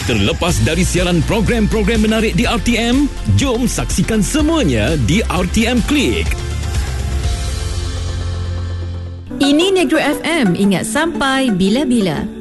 Terlepas dari siaran program-program menarik di RTM, jom saksikan semuanya di RTM Klik. Ini Negro FM, ingat sampai bila-bila.